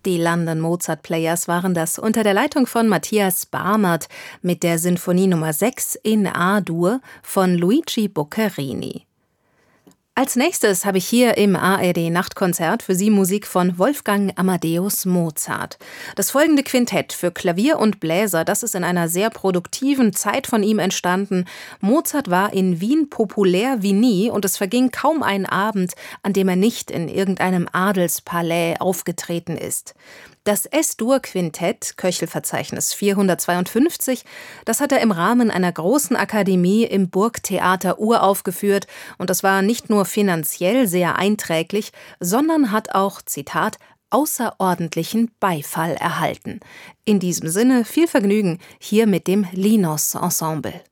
Die London Mozart Players waren das unter der Leitung von Matthias Barmert mit der Sinfonie Nummer 6 in A-Dur von Luigi Boccherini. Als nächstes habe ich hier im ARD-Nachtkonzert für Sie Musik von Wolfgang Amadeus Mozart. Das folgende Quintett für Klavier und Bläser, das ist in einer sehr produktiven Zeit von ihm entstanden. Mozart war in Wien populär wie nie und es verging kaum ein Abend, an dem er nicht in irgendeinem Adelspalais aufgetreten ist. Das S-Dur-Quintett, Köchelverzeichnis 452, das hat er im Rahmen einer großen Akademie im Burgtheater uraufgeführt und das war nicht nur finanziell sehr einträglich, sondern hat auch, Zitat, außerordentlichen Beifall erhalten. In diesem Sinne viel Vergnügen hier mit dem Linos Ensemble.